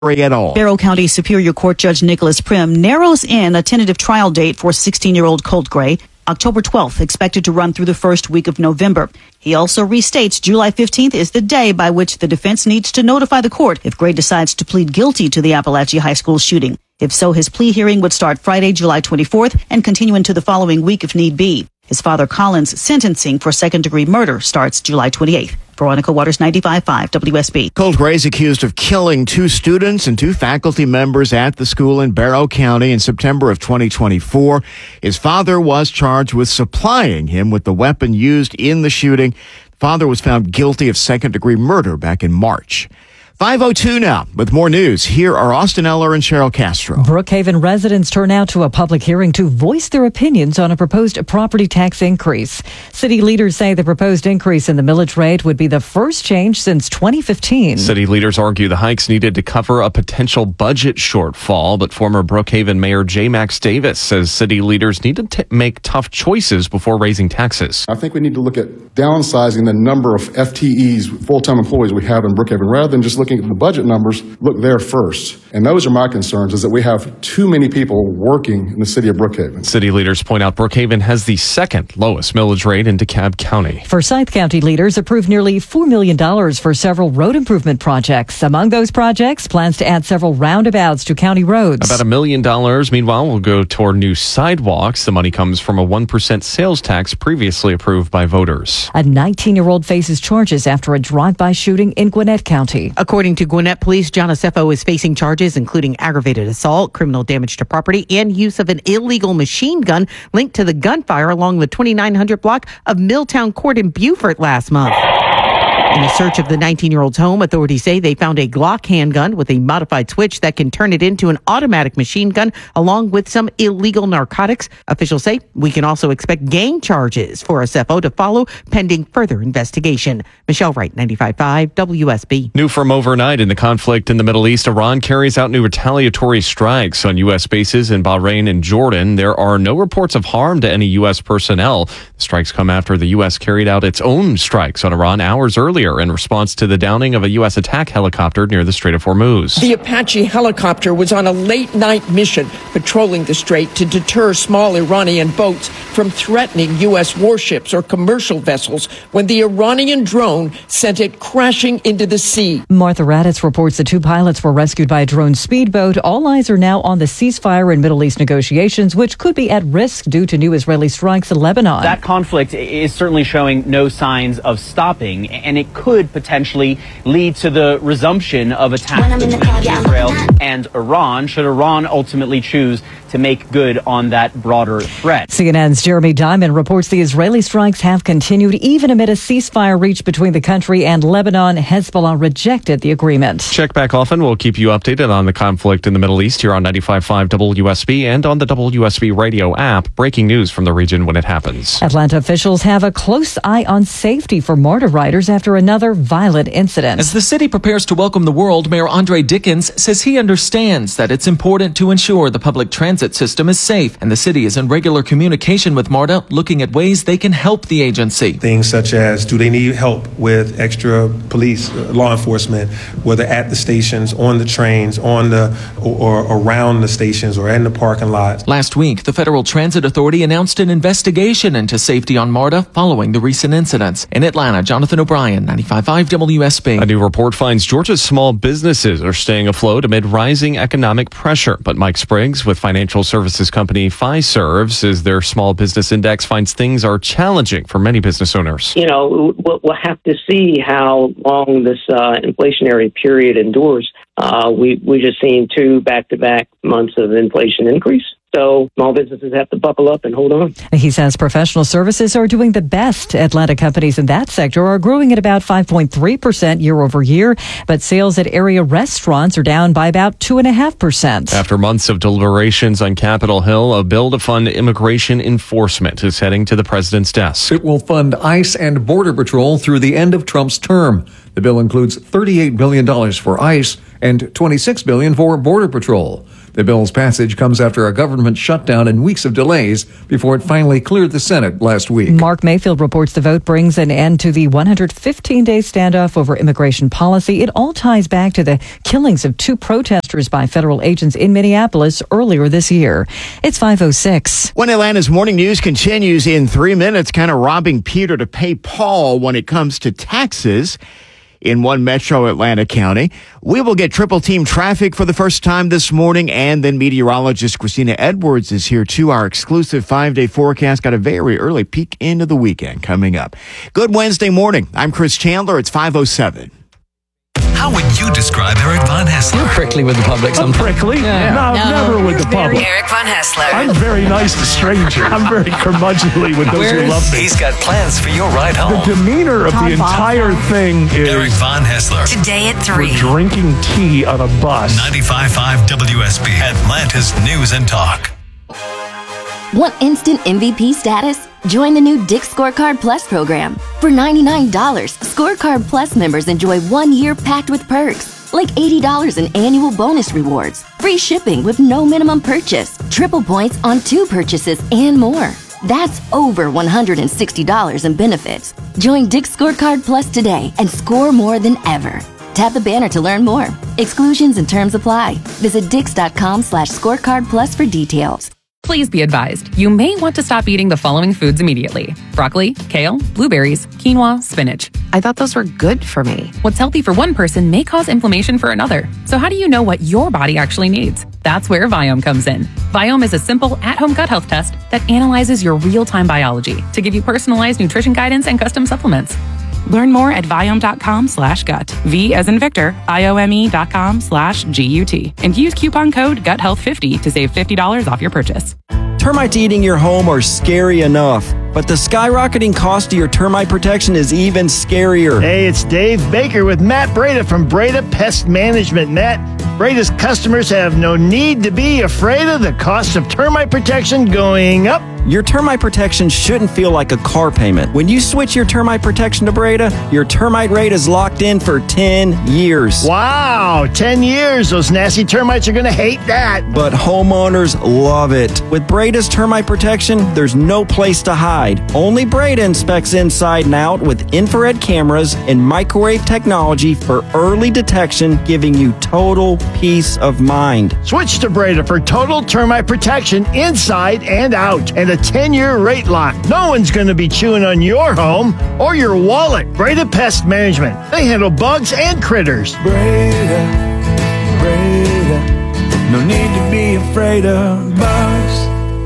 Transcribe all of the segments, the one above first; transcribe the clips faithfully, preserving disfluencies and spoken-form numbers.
at all. Barrow County Superior Court Judge Nicholas Prim narrows in a tentative trial date for sixteen-year-old Colt Gray, October twelfth, expected to run through the first week of November. He also restates July fifteenth is the day by which the defense needs to notify the court if Gray decides to plead guilty to the Appalachia High School shooting. If so, his plea hearing would start Friday, July twenty-fourth, and continue into the following week if need be. His father Colin's sentencing for second-degree murder starts July twenty-eighth. Veronica Waters, ninety-five point five W S B. Colt Gray is accused of killing two students and two faculty members at the school in Barrow County in September of twenty twenty-four. His father was charged with supplying him with the weapon used in the shooting. The father was found guilty of second-degree murder back in March. five oh two now with more news. Here are Austin Eller and Cheryl Castro. Brookhaven residents turn out to a public hearing to voice their opinions on a proposed property tax increase. City leaders say the proposed increase in the millage rate would be the first change since twenty fifteen. City leaders argue the hikes needed to cover a potential budget shortfall, but former Brookhaven Mayor J. Max Davis says city leaders need to t- make tough choices before raising taxes. I think we need to look at downsizing the number of F T Es, full-time employees we have in Brookhaven, rather than just looking at the budget numbers. Look there first. And those are my concerns, is that we have too many people working in the city of Brookhaven. City leaders point out Brookhaven has the second lowest millage rate in DeKalb County. Forsyth County leaders approved nearly four million dollars for several road improvement projects. Among those projects, plans to add several roundabouts to county roads. About a million dollars, meanwhile, will go toward new sidewalks. The money comes from a one percent sales tax previously approved by voters. A nineteen-year-old faces charges after a drive-by shooting in Gwinnett County. According to Gwinnett Police, John Acefo is facing charges including aggravated assault, criminal damage to property, and use of an illegal machine gun linked to the gunfire along the twenty-nine hundred block of Milltown Court in Beaufort last month. In a search of the nineteen-year-old's home, authorities say they found a Glock handgun with a modified switch that can turn it into an automatic machine gun, along with some illegal narcotics. Officials say we can also expect gang charges for Acefo to follow pending further investigation. Michelle Wright, ninety-five point five W S B. New from overnight in the conflict in the Middle East, Iran carries out new retaliatory strikes on U S bases in Bahrain and Jordan. There are no reports of harm to any U S personnel. The strikes come after the U S carried out its own strikes on Iran hours earlier in response to the downing of a U S attack helicopter near the Strait of Hormuz. The Apache helicopter was on a late-night mission patrolling the strait to deter small Iranian boats from threatening U S warships or commercial vessels when the Iranian drone sent it crashing into the sea. Martha Raddatz reports the two pilots were rescued by a drone speedboat. All eyes are now on the ceasefire and Middle East negotiations, which could be at risk due to new Israeli strikes in Lebanon. That conflict is certainly showing no signs of stopping, and it could potentially lead to the resumption of attacks between Israel and Iran, should Iran ultimately choose to make good on that broader threat. C N N's Jeremy Diamond reports the Israeli strikes have continued even amid a ceasefire reached between the country and Lebanon. Hezbollah rejected the agreement. Check back often. We'll keep you updated on the conflict in the Middle East here on ninety-five point five W S B and on the W S B radio app. Breaking news from the region when it happens. Atlanta officials have a close eye on safety for MARTA riders after another violent incident. As the city prepares to welcome the world, Mayor Andre Dickens says he understands that it's important to ensure the public transit system is safe, and the city is in regular communication with MARTA, looking at ways they can help the agency. Things such as, do they need help with extra police, uh, law enforcement, whether at the stations, on the trains, on the or, or around the stations, or in the parking lots. Last week, the Federal Transit Authority announced an investigation into safety on MARTA following the recent incidents. In Atlanta, Jonathan O'Brien, ninety-five point five W S B. A new report finds Georgia's small businesses are staying afloat amid rising economic pressure. But Mike Spriggs with financial services company Fiserv says their small business index finds things are challenging for many business owners. You know, we'll have to see how long this uh, inflationary period endures. Uh, we we just seen two back-to-back months of inflation increase. So small businesses have to buckle up and hold on. He says professional services are doing the best. Atlanta companies in that sector are growing at about five point three percent year over year, but sales at area restaurants are down by about two point five percent. After months of deliberations on Capitol Hill, a bill to fund immigration enforcement is heading to the president's desk. It will fund ICE and Border Patrol through the end of Trump's term. The bill includes thirty-eight billion dollars for ICE and twenty-six billion dollars for Border Patrol. The bill's passage comes after a government shutdown and weeks of delays before it finally cleared the Senate last week. Mark Mayfield reports the vote brings an end to the one hundred fifteen day standoff over immigration policy. It all ties back to the killings of two protesters by federal agents in Minneapolis earlier this year. It's five oh six. When Atlanta's morning news continues in three minutes, kind of robbing Peter to pay Paul when it comes to taxes. In one metro Atlanta County, we will get triple team traffic for the first time this morning, and then meteorologist Christina Edwards is here too. Our exclusive five-day forecast got a very early peek into the weekend coming up. Good Wednesday morning. I'm Chris Chandler. It's five oh seven. How would you describe Eric Von Haessler? You're prickly with the public sometimes. I'm prickly? Yeah. No, no, never with the public. Eric Von Haessler. I'm very nice to strangers. I'm very curmudgeonly with those Where's, who love me. He's got plans for your ride home. The demeanor of the entire thing is... Eric Von Haessler. Today at three. We're drinking tea on a bus. ninety-five point five W S B, Atlanta's News and Talk. Want instant M V P status? Join the new Dick's Scorecard Plus program. For ninety-nine dollars, Scorecard Plus members enjoy one year packed with perks, like eighty dollars in annual bonus rewards, free shipping with no minimum purchase, triple points on two purchases, and more. That's over one hundred sixty dollars in benefits. Join Dick's Scorecard Plus today and score more than ever. Tap the banner to learn more. Exclusions and terms apply. Visit dix.com slash scorecard plus for details. Please be advised, you may want to stop eating the following foods immediately. Broccoli, kale, blueberries, quinoa, spinach. I thought those were good for me. What's healthy for one person may cause inflammation for another. So how do you know what your body actually needs? That's where Viome comes in. Viome is a simple at-home gut health test that analyzes your real-time biology to give you personalized nutrition guidance and custom supplements. Learn more at Viome.com slash gut. V as in Victor, I-O-M-E dot com slash G-U-T. And use coupon code gut health fifty to save fifty dollars off your purchase. Termites eating your home are scary enough, but the skyrocketing cost of your termite protection is even scarier. Hey, it's Dave Baker with Matt Breda from Breda Pest Management. Matt, Breda's customers have no need to be afraid of the cost of termite protection going up. Your termite protection shouldn't feel like a car payment. When you switch your termite protection to Breda, your termite rate is locked in for ten years. Wow, ten years. Those nasty termites are going to hate that. But homeowners love it. With Breda's termite protection, there's no place to hide. Only Breda inspects inside and out with infrared cameras and microwave technology for early detection, giving you total peace of mind. Switch to Breda for total termite protection inside and out. And a ten-year rate lock. No one's going to be chewing on your home or your wallet. Breda Pest Management. They handle bugs and critters. Breda, Breda. No need to be afraid of bugs.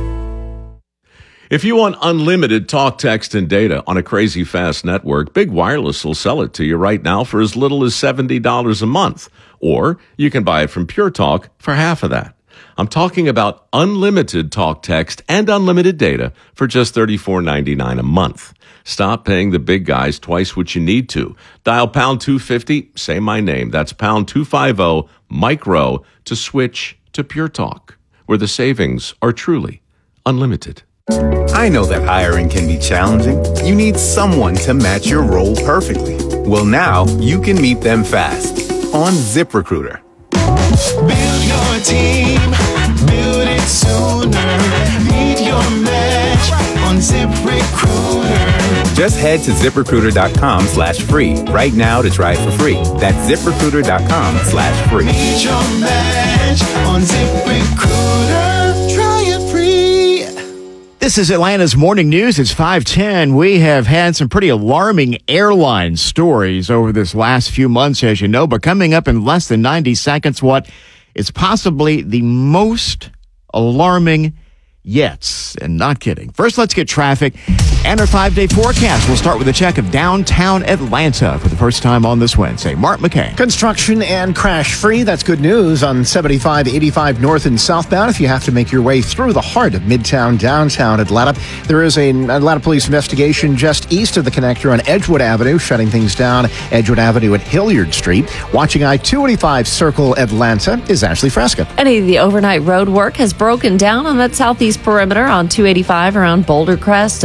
If you want unlimited talk, text, and data on a crazy fast network, Big Wireless will sell it to you right now for as little as seventy dollars a month. Or you can buy it from Pure Talk for half of that. I'm talking about unlimited talk, text, and unlimited data for just thirty-four ninety-nine a month. Stop paying the big guys twice what you need to. Dial pound two fifty, say my name. That's pound two fifty, micro, to switch to Pure Talk, where the savings are truly unlimited. I know that hiring can be challenging. You need someone to match your role perfectly. Well, now you can meet them fast on ZipRecruiter. Build your team, build it sooner. Meet your match on ZipRecruiter. Just head to ZipRecruiter.com slash free right now to try it for free. That's ZipRecruiter.com slash free. Meet your match on ZipRecruiter. Try it free. This is Atlanta's Morning News. It's five ten. We have had some pretty alarming airline stories over this last few months, as you know, but coming up in less than ninety seconds, what is possibly the most alarming yet. And not kidding. First, let's get traffic and our five-day forecast. We'll start with a check of downtown Atlanta for the first time on this Wednesday. Mark McKay. Construction and crash-free. That's good news on seventy-five eighty-five north and southbound if you have to make your way through the heart of Midtown, downtown Atlanta. There is an Atlanta police investigation just east of the connector on Edgewood Avenue, shutting things down Edgewood Avenue at Hilliard Street. Watching I two eighty-five Circle Atlanta is Ashley Fresca. Any of the overnight road work has broken down on that southeast perimeter on two eighty-five around Boulder Crest and Moreland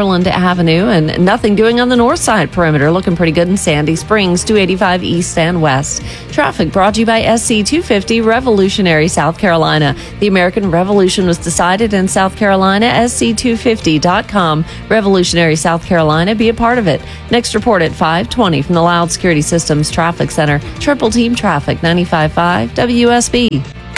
Garland Avenue, and nothing doing on the north side perimeter. Looking pretty good in Sandy Springs, two eighty-five east and west. Traffic brought to you by S C two fifty Revolutionary, South Carolina. The American Revolution was decided in South Carolina. S C two fifty dot com. Revolutionary, South Carolina. Be a part of it. Next report at five twenty from the Loud Security Systems Traffic Center. Triple Team Traffic, ninety-five point five W S B.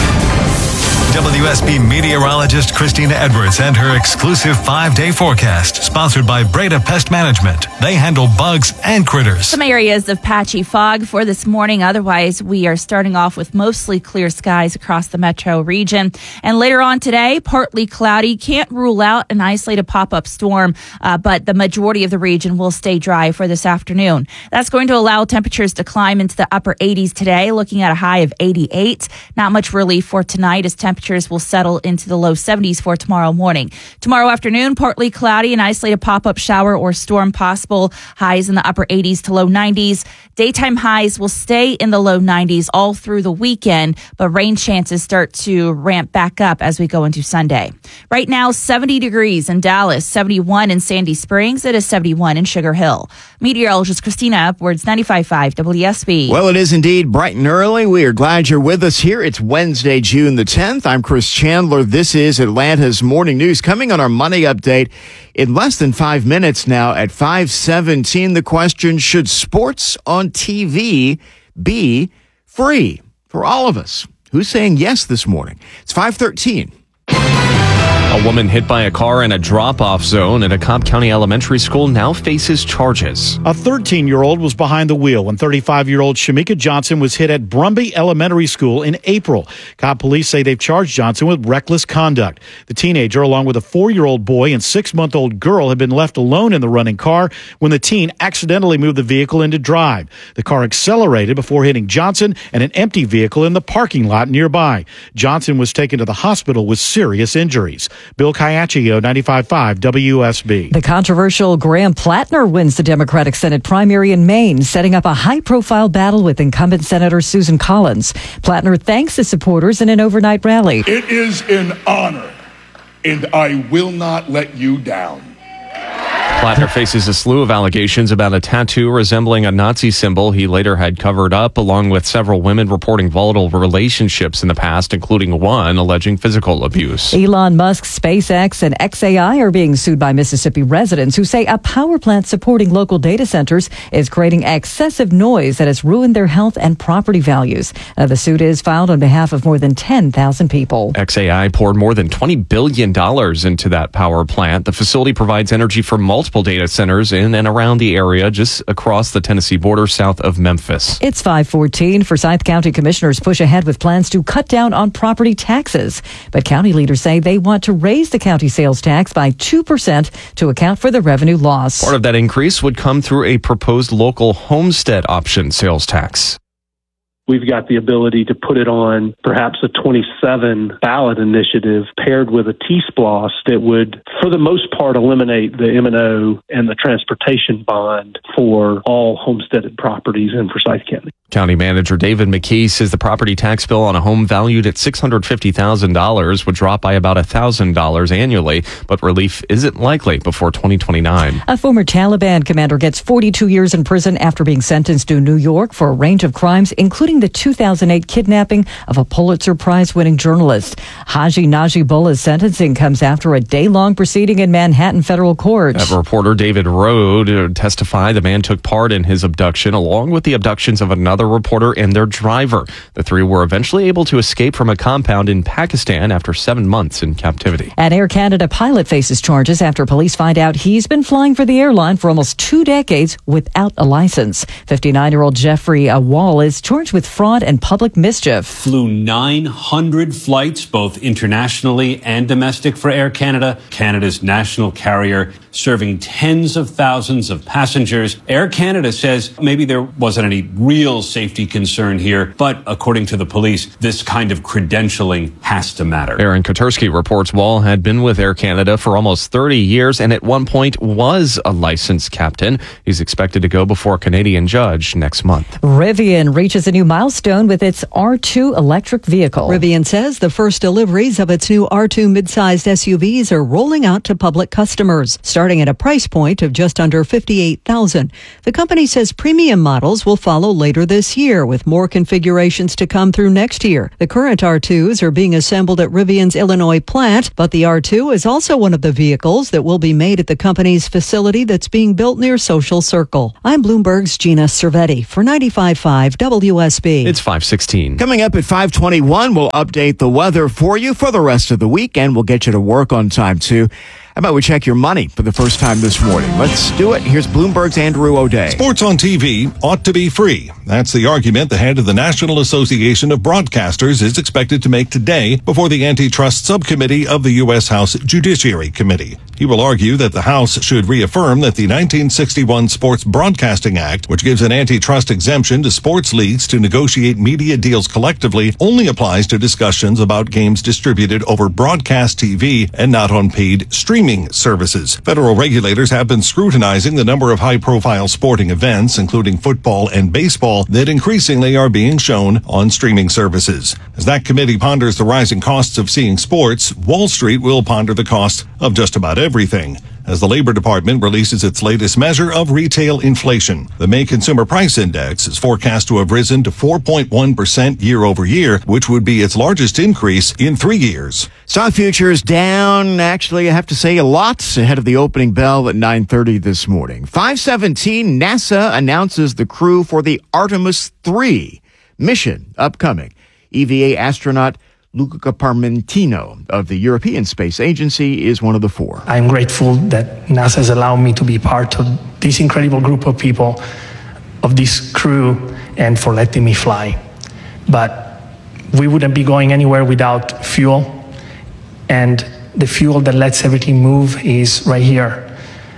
W S B meteorologist Christina Edwards and her exclusive five-day forecast, sponsored by Breda Pest Management. They handle bugs and critters. Some areas of patchy fog for this morning. Otherwise, we are starting off with mostly clear skies across the metro region. And later on today, partly cloudy. Can't rule out an isolated pop-up storm, uh, but the majority of the region will stay dry for this afternoon. That's going to allow temperatures to climb into the upper eighties today, looking at a high of eighty-eight. Not much relief for tonight as temperatures will settle into the low seventies for tomorrow morning. Tomorrow afternoon, partly cloudy, an isolated pop-up shower or storm possible. Highs in the upper eighties to low nineties. Daytime highs will stay in the low nineties all through the weekend, but rain chances start to ramp back up as we go into Sunday. Right now, seventy degrees in Dallas, seventy-one in Sandy Springs. It is seventy-one in Sugar Hill. Meteorologist Christina Upwards, ninety-five point five W S B. Well, it is indeed bright and early. We are glad you're with us here. It's Wednesday, June the tenth. I'm Chris Chandler. This is Atlanta's Morning News. Coming on our money update in less than five minutes now at five seventeen. The question, should sports on T V be free for all of us? Who's saying yes this morning? It's five thirteen. A woman hit by a car in a drop-off zone at a Cobb County elementary school now faces charges. A thirteen-year-old was behind the wheel when thirty-five-year-old Shamika Johnson was hit at Brumby Elementary School in April. Cobb police say they've charged Johnson with reckless conduct. The teenager, along with a four-year-old boy and six-month-old girl, had been left alone in the running car when the teen accidentally moved the vehicle into drive. The car accelerated before hitting Johnson and an empty vehicle in the parking lot nearby. Johnson was taken to the hospital with serious injuries. Bill Caiaccio, ninety-five point five W S B. The controversial Graham Plattner wins the Democratic Senate primary in Maine, setting up a high-profile battle with incumbent Senator Susan Collins. Plattner thanks his supporters in an overnight rally. It is an honor, and I will not let you down. Plattner faces a slew of allegations about a tattoo resembling a Nazi symbol he later had covered up, along with several women reporting volatile relationships in the past, including one alleging physical abuse. Elon Musk's SpaceX and X A I are being sued by Mississippi residents who say a power plant supporting local data centers is creating excessive noise that has ruined their health and property values. Uh, the suit is filed on behalf of more than ten thousand people. X A I poured more than twenty billion dollars into that power plant. The facility provides energy for multiple data centers in and around the area, just across the Tennessee border south of Memphis. It's five fourteen. Forsyth County commissioners push ahead with plans to cut down on property taxes. But county leaders say they want to raise the county sales tax by two percent to account for the revenue loss. Part of that increase would come through a proposed local homestead option sales tax. We've got the ability to put it on perhaps a twenty-seven ballot initiative paired with a T-SPLOS that would, for the most part, eliminate the M and O and the transportation bond for all homesteaded properties in Forsyth County. County Manager David McKee says the property tax bill on a home valued at six hundred fifty thousand dollars would drop by about one thousand dollars annually, but relief isn't likely before twenty twenty-nine. A former Taliban commander gets forty-two years in prison after being sentenced to New York for a range of crimes, including the two thousand eight kidnapping of a Pulitzer Prize-winning journalist. Haji Najibullah's sentencing comes after a day-long proceeding in Manhattan federal court. A reporter David Rode testified the man took part in his abduction, along with the abductions of another reporter and their driver. The three were eventually able to escape from a compound in Pakistan after seven months in captivity. An Air Canada pilot faces charges after police find out he's been flying for the airline for almost two decades without a license. fifty-nine-year-old Jeffrey Wall is charged with fraud and public mischief. Flew nine hundred flights, both internationally and domestic, for Air Canada, Canada's national carrier, serving tens of thousands of passengers. Air Canada says maybe there wasn't any real safety concern here, but according to the police, this kind of credentialing has to matter. Aaron Kotersky reports Wall had been with Air Canada for almost thirty years and at one point was a licensed captain. He's expected to go before a Canadian judge next month. Rivian reaches a new milestone with its R two electric vehicle. Rivian says the first deliveries of its new R two mid-sized S U Vs are rolling out to public customers, starting at a price point of just under fifty-eight thousand dollars. The company says premium models will follow later this year, with more configurations to come through next year. The current R twos are being assembled at Rivian's Illinois plant, but the R two is also one of the vehicles that will be made at the company's facility that's being built near Social Circle. I'm Bloomberg's Gina Cervetti for ninety-five point five W S B. It's five sixteen. Coming up at five twenty-one, we'll update the weather for you for the rest of the week, and we'll get you to work on time, too. How about we check your money for the first time this morning? Let's do it. Here's Bloomberg's Andrew O'Day. Sports on T V ought to be free. That's the argument the head of the National Association of Broadcasters is expected to make today before the Antitrust Subcommittee of the U S. House Judiciary Committee. He will argue that the House should reaffirm that the nineteen sixty-one Sports Broadcasting Act, which gives an antitrust exemption to sports leagues to negotiate media deals collectively, only applies to discussions about games distributed over broadcast T V and not on paid streaming services. Federal regulators have been scrutinizing the number of high-profile sporting events, including football and baseball, that increasingly are being shown on streaming services. As that committee ponders the rising costs of seeing sports, Wall Street will ponder the cost of just about everything. As the Labor Department releases its latest measure of retail inflation, the May Consumer Price Index is forecast to have risen to four point one percent year over year, which would be its largest increase in three years. Stock futures down, actually, I have to say, a lot ahead of the opening bell at nine thirty this morning. five seventeen, NASA announces the crew for the Artemis three mission upcoming. E V A astronaut Luca Parmentino of the European Space Agency is one of the four. I'm grateful that NASA has allowed me to be part of this incredible group of people, of this crew, and for letting me fly. But we wouldn't be going anywhere without fuel, and the fuel that lets everything move is right here.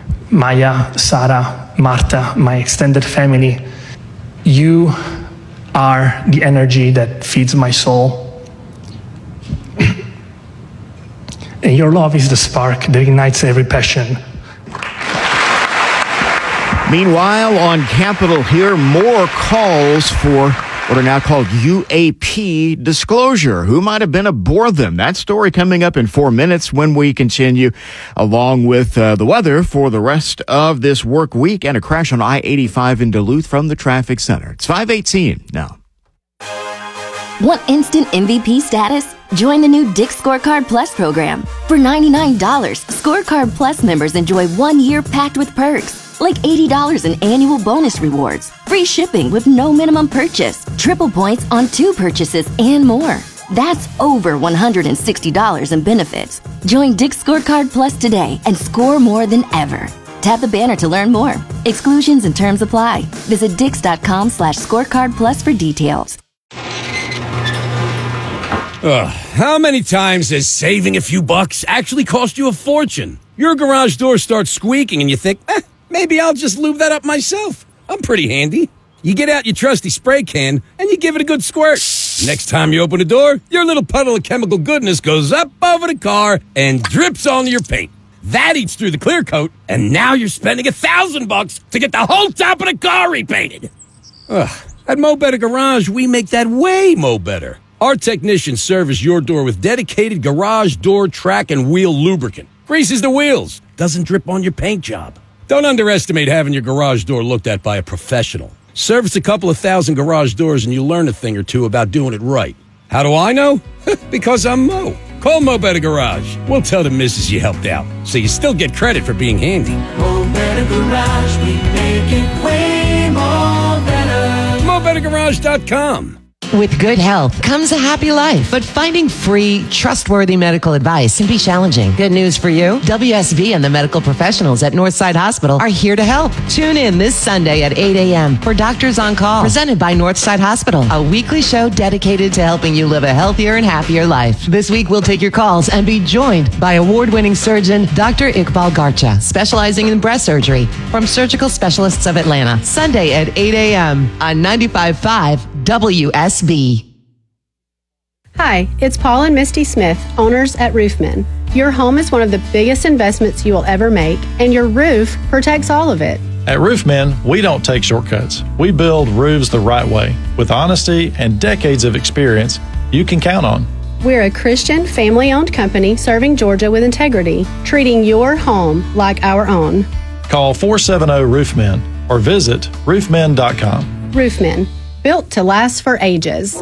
Maya, Sarah, Marta, my extended family, you are the energy that feeds my soul. And your love is the spark that ignites every passion. Meanwhile, on Capitol Hill, more calls for what are now called U A P disclosure. Who might have been aboard them? That story coming up in four minutes when we continue, along with uh, the weather for the rest of this work week and a crash on I eighty-five in Duluth from the traffic center. It's five eighteen now. Want instant M V P status? Join the new Dick's Scorecard Plus program. For ninety-nine dollars, Scorecard Plus members enjoy one year packed with perks, like eighty dollars in annual bonus rewards, free shipping with no minimum purchase, triple points on two purchases, and more. That's over one hundred sixty dollars in benefits. Join Dick's Scorecard Plus today and score more than ever. Tap the banner to learn more. Exclusions and terms apply. Visit dix.com slash scorecard plus for details. Ugh, how many times has saving a few bucks actually cost you a fortune? Your garage door starts squeaking and you think, eh, maybe I'll just lube that up myself. I'm pretty handy. You get out your trusty spray can and you give it a good squirt. Next time you open the door, your little puddle of chemical goodness goes up over the car and drips onto your paint. That eats through the clear coat, and now you're spending a thousand bucks to get the whole top of the car repainted. Ugh, at Mo Better Garage, we make that way mo better. Our technicians service your door with dedicated garage door track and wheel lubricant. Greases the wheels, doesn't drip on your paint job. Don't underestimate having your garage door looked at by a professional. Service a couple of thousand garage doors and you'll learn a thing or two about doing it right. How do I know? Because I'm Mo. Call Mo Better Garage. We'll tell the missus you helped out, so you still get credit for being handy. Mo Better Garage, we make it way more better. Mo Better Garage dot com. With good health comes a happy life, but finding free, trustworthy medical advice can be challenging. Good news for you. W S V and the medical professionals at Northside Hospital are here to help. Tune in this Sunday at eight a.m. for Doctors on Call, presented by Northside Hospital, a weekly show dedicated to helping you live a healthier and happier life. This week, we'll take your calls and be joined by award-winning surgeon Doctor Iqbal Garcha, specializing in breast surgery from Surgical Specialists of Atlanta. Sunday at eight a.m. on ninety-five point five W S B. Hi, it's Paul and Misty Smith, owners at Roofman. Your home is one of the biggest investments you will ever make, and your roof protects all of it. At Roofmen, we don't take shortcuts. We build roofs the right way with honesty and decades of experience you can count on. We're a Christian, family-owned company serving Georgia with integrity, treating your home like our own. Call four seven zero Roofmen or visit roofmen dot com. Roofmen, built to last for ages.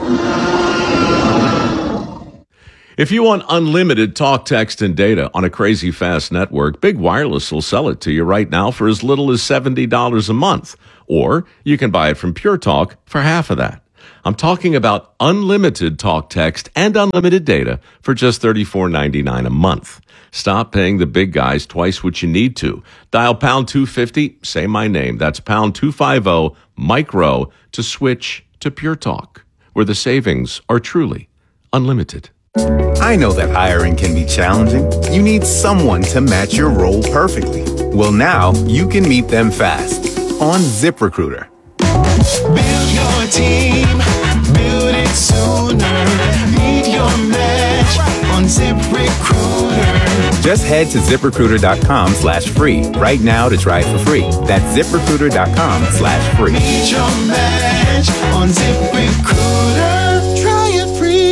If you want unlimited talk, text, and data on a crazy fast network, Big Wireless will sell it to you right now for as little as seventy dollars a month. Or you can buy it from Pure Talk for half of that. I'm talking about unlimited talk, text, and unlimited data for just thirty-four ninety-nine a month. Stop paying the big guys twice what you need to. Dial pound two fifty, say my name. That's pound two fifty, micro, to switch to Pure Talk, where the savings are truly unlimited. I know that hiring can be challenging. You need someone to match your role perfectly. Well, now you can meet them fast on ZipRecruiter. Build your team, build it sooner. Meet your match on ZipRecruiter. Just head to ZipRecruiter.com slash free right now to try it for free. That's ZipRecruiter.com slash free. Meet your match on ZipRecruiter. Try it free.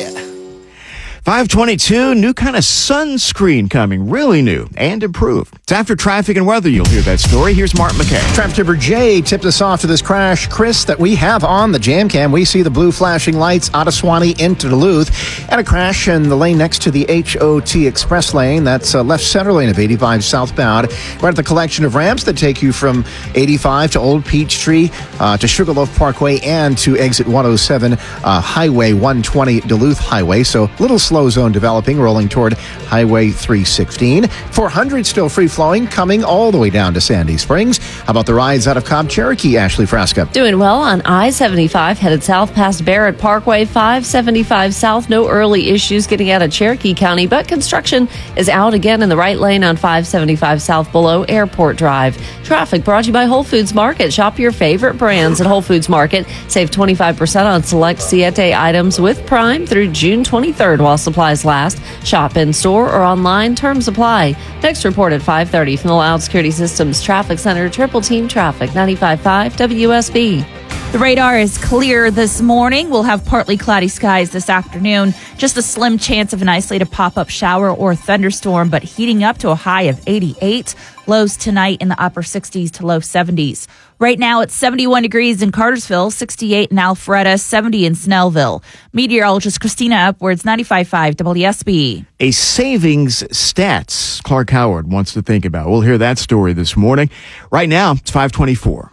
five twenty-two, new kind of sunscreen coming, really new and improved. It's after traffic and weather. You'll hear that story. Here's Mark McKay. Traffic tipper Jay tipped us off to this crash, Chris, that we have on the jam cam. We see the blue flashing lights out of Swanee into Duluth, and a crash in the lane next to the H O T Express lane. That's uh, left center lane of eighty-five southbound. We're at the collection of ramps that take you from eighty-five to Old Peachtree, uh, to Sugarloaf Parkway, and to exit one oh seven, uh, Highway one twenty Duluth Highway. So little slow zone developing, rolling toward Highway three sixteen. four hundred still free flowing, coming all the way down to Sandy Springs. How about the rides out of Cobb Cherokee, Ashley Frasca? Doing well on I seventy-five, headed south past Barrett Parkway, five seventy-five south. No early issues getting out of Cherokee County, but construction is out again in the right lane on five seventy-five south below Airport Drive. Traffic brought to you by Whole Foods Market. Shop your favorite brands at Whole Foods Market. Save twenty-five percent on select Siete items with Prime through June twenty-third while supplies last. Shop in store or online. Terms apply. Next report at five thirty from the Loud Security Systems Traffic Center. Triple Team Traffic, ninety-five point five W S B. The radar is clear this morning. We'll have partly cloudy skies this afternoon. Just a slim chance of an isolated pop-up shower or thunderstorm, but heating up to a high of eighty-eight. Lows tonight in the upper sixties to low seventies. Right now it's seventy-one degrees in Cartersville, sixty-eight in Alpharetta, seventy in Snellville. Meteorologist Christina Upwards, ninety-five point five W S B. A savings stats Clark Howard wants to think about. We'll hear that story this morning. Right now, it's five twenty-four.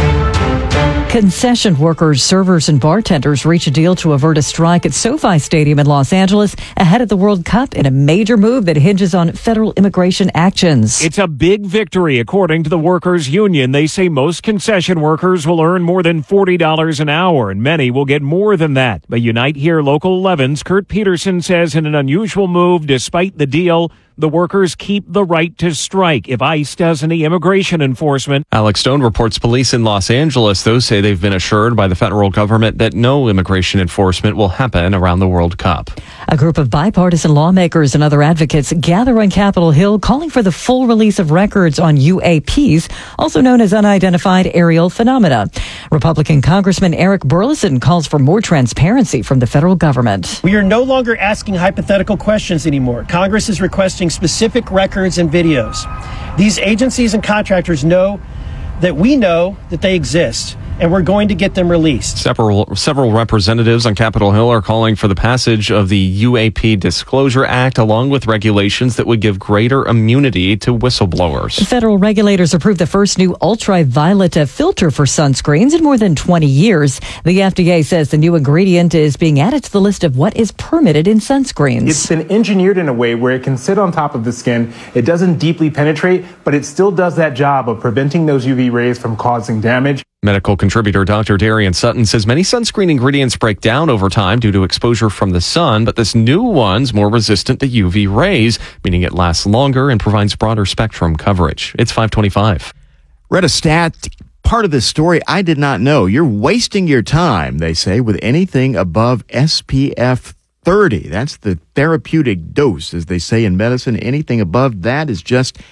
Concession workers, servers, and bartenders reach a deal to avert a strike at SoFi Stadium in Los Angeles ahead of the World Cup in a major move that hinges on federal immigration actions. It's a big victory, according to the workers' union. They say most concession workers will earn more than forty dollars an hour, and many will get more than that. But Unite Here Local eleven's Kurt Peterson says in an unusual move, despite the deal, the workers keep the right to strike if ICE does any immigration enforcement. Alex Stone reports police in Los Angeles, though, say they've been assured by the federal government that no immigration enforcement will happen around the World Cup. A group of bipartisan lawmakers and other advocates gather on Capitol Hill calling for the full release of records on U A Ps, also known as unidentified aerial phenomena. Republican Congressman Eric Burleson calls for more transparency from the federal government. We are no longer asking hypothetical questions anymore. Congress is requesting specific records and videos. These agencies and contractors know that we know that they exist, and we're going to get them released. Several several representatives on Capitol Hill are calling for the passage of the U A P Disclosure Act, along with regulations that would give greater immunity to whistleblowers. Federal regulators approved the first new ultraviolet filter for sunscreens in more than twenty years. The F D A says the new ingredient is being added to the list of what is permitted in sunscreens. It's been engineered in a way where it can sit on top of the skin. It doesn't deeply penetrate, but it still does that job of preventing those U V rays from causing damage. Medical contributor Doctor Darian Sutton says many sunscreen ingredients break down over time due to exposure from the sun, but this new one's more resistant to U V rays, meaning it lasts longer and provides broader spectrum coverage. It's five twenty-five. Read a stat, part of this story I did not know. You're wasting your time, they say, with anything above S P F thirty. That's the therapeutic dose, as they say in medicine. Anything above that is just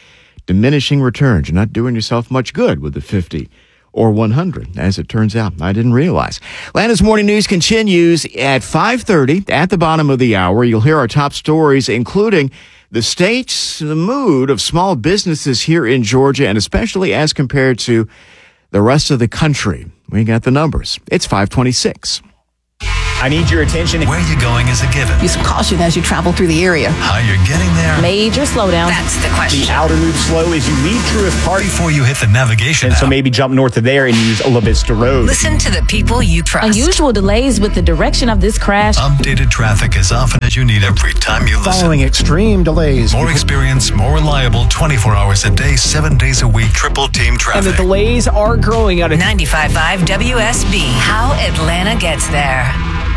diminishing returns. You're not doing yourself much good with the fifty or one hundred, as it turns out. I didn't realize. Atlanta's Morning News continues at five thirty. At the bottom of the hour, you'll hear our top stories, including the state's the mood of small businesses here in Georgia, and especially as compared to the rest of the country. We got the numbers. It's five twenty-six. I need your attention. Where you're going is a given. Use caution as you travel through the area. How you're getting there. Major slowdown. That's the question. The outer loop slow as you leave Truist Park. Before you hit the navigation And app. so maybe jump north of there and use Ola Vista Road. Listen to the people you trust. Unusual delays with the direction of this crash. Updated traffic as often as you need every time you listen. Following extreme delays. More experience, more reliable, twenty-four hours a day, seven days a week, triple team traffic. And the delays are growing out of ninety-five point five W S B. How Atlanta gets there.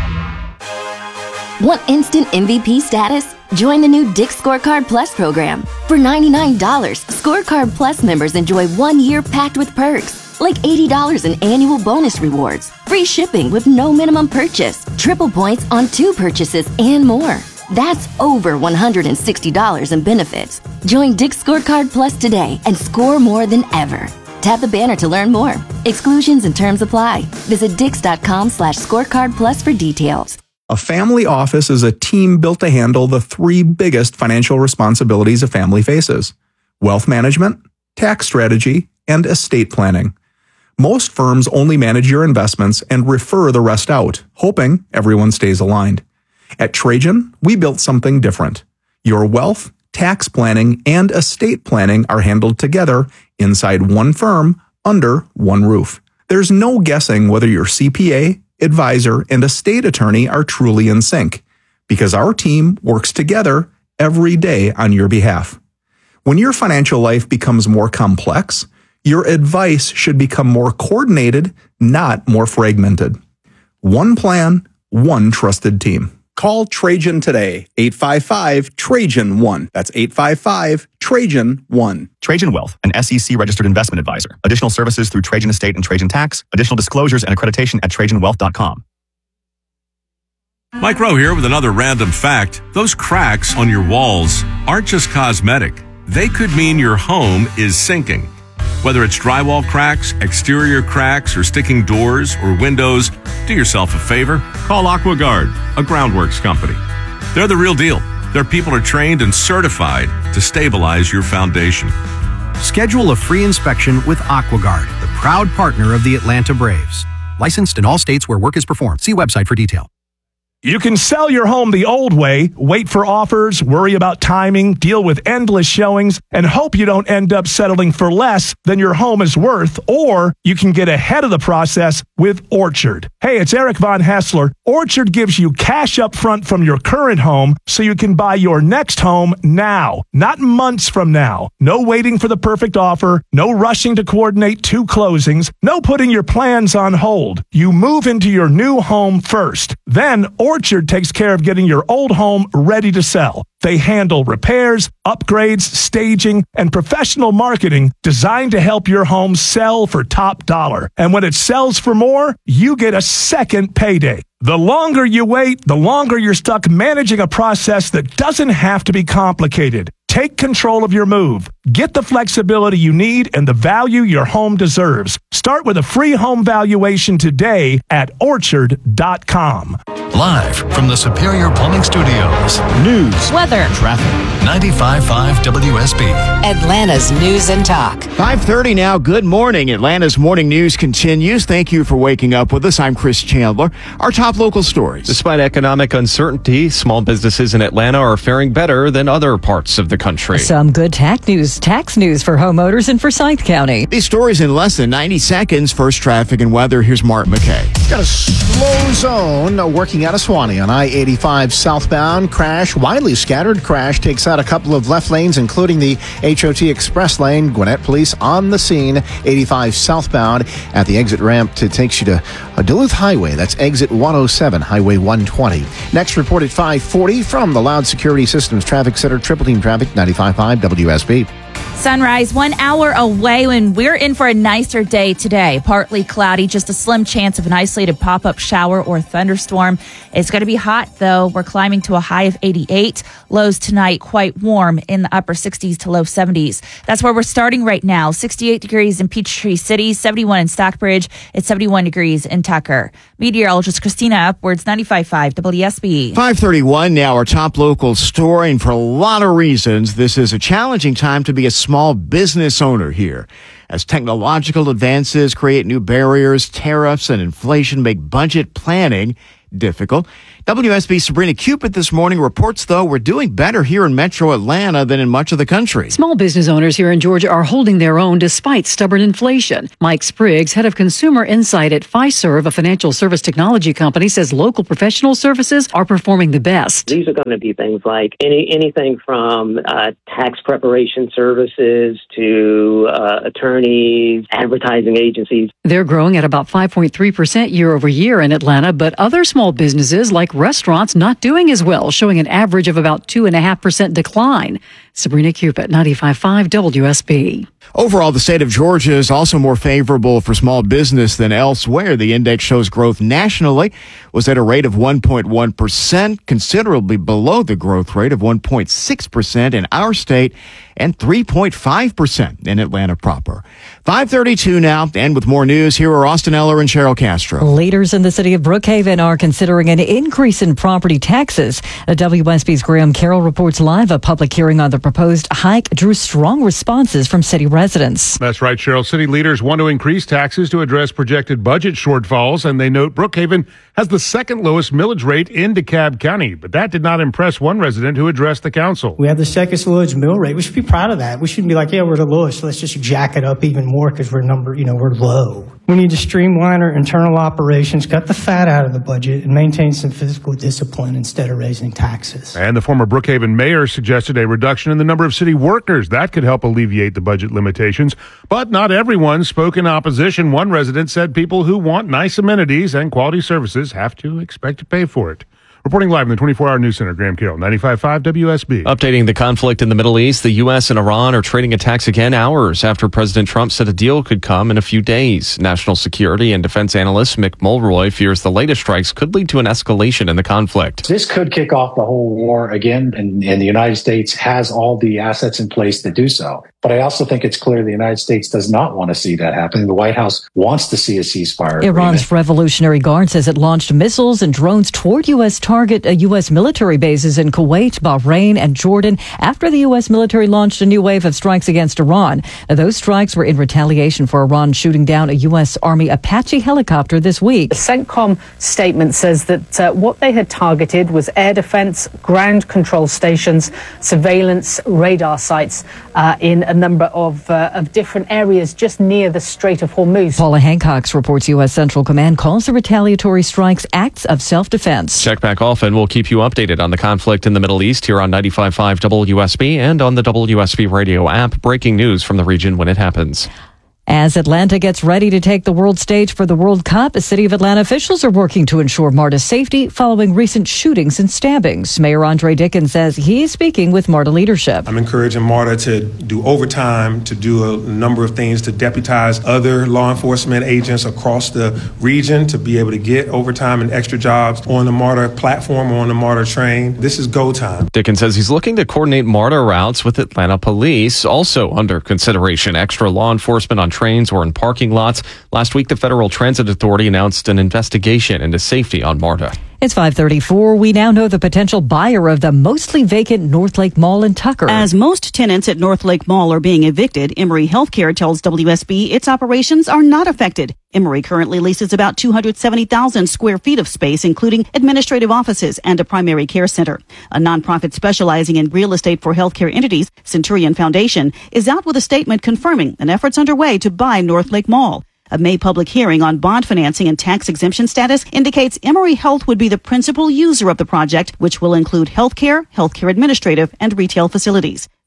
Want instant M V P status? Join the new Dick's Scorecard Plus program. For ninety-nine dollars, Scorecard Plus members enjoy one year packed with perks, like eighty dollars in annual bonus rewards, free shipping with no minimum purchase, triple points on two purchases, and more. That's over one hundred sixty dollars in benefits. Join Dick's Scorecard Plus today and score more than ever. Tap the banner to learn more. Exclusions and terms apply. Visit dix.com slash scorecard plus for details. A family office is a team built to handle the three biggest financial responsibilities a family faces: wealth management, tax strategy, and estate planning. Most firms only manage your investments and refer the rest out, hoping everyone stays aligned. At Trajan, we built something different. Your wealth, tax planning, and estate planning are handled together inside one firm under one roof. There's no guessing whether your C P A, advisor, and estate attorney are truly in sync, because our team works together every day on your behalf. When your financial life becomes more complex, your advice should become more coordinated, not more fragmented. One plan, one trusted team. Call Trajan today, eight five five, Trajan one. That's eight five five, Trajan one. Trajan Wealth, an S E C-registered investment advisor. Additional services through Trajan Estate and Trajan Tax. Additional disclosures and accreditation at trajan wealth dot com. Mike Rowe here with another random fact. Those cracks on your walls aren't just cosmetic. They could mean your home is sinking. Whether it's drywall cracks, exterior cracks, or sticking doors or windows, do yourself a favor. Call AquaGuard, a groundworks company. They're the real deal. Their people are trained and certified to stabilize your foundation. Schedule a free inspection with AquaGuard, the proud partner of the Atlanta Braves. Licensed in all states where work is performed. See website for detail. You can sell your home the old way, wait for offers, worry about timing, deal with endless showings, and hope you don't end up settling for less than your home is worth, or you can get ahead of the process with Orchard. Hey, it's Eric Von Hessler. Orchard gives you cash up front from your current home so you can buy your next home now, not months from now. No waiting for the perfect offer, no rushing to coordinate two closings, no putting your plans on hold. You move into your new home first. Then Orchard takes care of getting your old home ready to sell. They handle repairs, upgrades, staging, and professional marketing designed to help your home sell for top dollar. And when it sells for more, you get a second payday. The longer you wait, the longer you're stuck managing a process that doesn't have to be complicated. Take control of your move. Get the flexibility you need and the value your home deserves. Start with a free home valuation today at orchard dot com. Live from the Superior Plumbing Studios. News, weather, traffic. ninety-five point five W S B. Atlanta's News and Talk. five thirty now. Good morning. Atlanta's Morning News continues. Thank you for waking up with us. I'm Chris Chandler. Our top local stories. Despite economic uncertainty, small businesses in Atlanta are faring better than other parts of the country. Some good tax news, tax news for homeowners in Forsyth County. These stories in less than ninety seconds. First, traffic and weather. Here's Mark McKay. Got a slow zone working out of Swanee on I eighty-five southbound. Crash, widely scattered crash, takes out a couple of left lanes, including the H O T Express lane. Gwinnett Police on the scene. eighty-five southbound at the exit ramp to takes you to Duluth Highway. That's exit one oh seven, Highway one twenty. Next report at five forty from the Loud Security Systems Traffic Center. Triple Team Traffic, ninety-five point five W S B. Sunrise one hour away when we're in for a nicer day today. Partly cloudy, just a slim chance of an isolated pop-up shower or thunderstorm. It's going to be hot, though. We're climbing to a high of eighty-eight. Lows tonight quite warm in the upper sixties to low seventies. That's where we're starting right now. sixty-eight degrees in Peachtree City, seventy-one in Stockbridge. It's seventy-one degrees in Tucker. Meteorologist Christina Upwards, ninety-five point five W S B. five thirty-one now, our top local story, and for a lot of reasons, this is a challenging time to be a small business owner here. As technological advances create new barriers, tariffs and inflation make budget planning difficult. W S B's Sabrina Cupid this morning reports, though, we're doing better here in Metro Atlanta than in much of the country. Small business owners here in Georgia are holding their own despite stubborn inflation. Mike Spriggs, head of consumer insight at Fiserv, a financial service technology company, says local professional services are performing the best. These are going to be things like any anything from uh, tax preparation services to uh, attorneys, advertising agencies. They're growing at about five point three percent year over year in Atlanta, but other small businesses like restaurants not doing as well, showing an average of about two point five percent decline. Sabrina Cupid, ninety-five point five W S B. Overall, the state of Georgia is also more favorable for small business than elsewhere. The index shows growth nationally was at a rate of one point one percent, considerably below the growth rate of one point six percent in our state and three point five percent in Atlanta proper. five thirty-two now, and with more news, here are Austin Eller and Cheryl Castro. Leaders in the city of Brookhaven are considering an increase in property taxes. A W S B's Graham Carroll reports live. A public hearing on the proposed hike drew strong responses from city residents. That's right, Cheryl. City leaders want to increase taxes to address projected budget shortfalls, and they note Brookhaven has the second lowest millage rate in DeKalb County. But that did not impress one resident who addressed the council. We have the second lowest mill rate. We should be proud of that. We shouldn't be like, yeah, we're the lowest. Let's just jack it up even more because we're number, you know, we're low. We need to streamline our internal operations, cut the fat out of the budget, and maintain some fiscal discipline instead of raising taxes. And the former Brookhaven mayor suggested a reduction in the number of city workers. That could help alleviate the budget limitations. But not everyone spoke in opposition. One resident said people who want nice amenities and quality services have to expect to pay for it. Reporting live in the twenty-four hour News Center, Graham Carroll, ninety-five point five W S B. Updating the conflict in the Middle East, the U S and Iran are trading attacks again hours after President Trump said a deal could come in a few days. National security and defense analyst Mick Mulroy fears the latest strikes could lead to an escalation in the conflict. This could kick off the whole war again, and, and the United States has all the assets in place to do so. But I also think it's clear the United States does not want to see that happen. The White House wants to see a ceasefire agreement. Iran's Revolutionary Guard says it launched missiles and drones toward U S target uh, U S military bases in Kuwait, Bahrain, and Jordan after the U S military launched a new wave of strikes against Iran. Now, those strikes were in retaliation for Iran shooting down a U S Army Apache helicopter this week. The CENTCOM statement says that uh, what they had targeted was air defense, ground control stations, surveillance, radar sites uh, in a number of, uh, of different areas just near the Strait of Hormuz. Paula Hancock reports U S Central Command calls the retaliatory strikes acts of self-defense. Check back often. We'll keep you updated on the conflict in the Middle East here on ninety-five point five W S B and on the W S B radio app. Breaking news from the region when it happens. As Atlanta gets ready to take the world stage for the World Cup, the City of Atlanta officials are working to ensure MARTA's safety following recent shootings and stabbings. Mayor Andre Dickens says he is speaking with MARTA leadership. I'm encouraging MARTA to do overtime, to do a number of things, to deputize other law enforcement agents across the region to be able to get overtime and extra jobs on the MARTA platform or on the MARTA train. This is go time. Dickens says he's looking to coordinate MARTA routes with Atlanta police. Also under consideration, extra law enforcement on trains or in parking lots. Last week, the Federal Transit Authority announced an investigation into safety on MARTA. It's five thirty-four. We now know the potential buyer of the mostly vacant North Lake Mall in Tucker. As most tenants at North Lake Mall are being evicted, Emory Healthcare tells W S B its operations are not affected. Emory currently leases about two hundred seventy thousand square feet of space, including administrative offices and a primary care center. A nonprofit specializing in real estate for healthcare entities, Centurion Foundation, is out with a statement confirming an effort's underway to buy North Lake Mall. A May public hearing on bond financing and tax exemption status indicates Emory Health would be the principal user of the project, which will include healthcare, healthcare administrative, and retail facilities. For